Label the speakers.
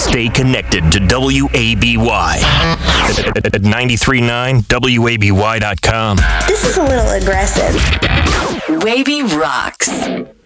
Speaker 1: Stay connected to WABY at 93.9 WABY.com.
Speaker 2: This is a little aggressive.
Speaker 3: Wavy rocks.